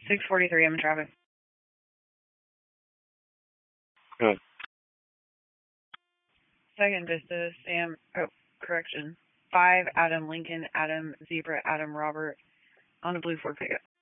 6:43. I'm in traffic. Good. Second Vista, Sam. Oh, correction. 5 Adam Lincoln, Adam Zebra, Adam Robert on a blue Ford pickup.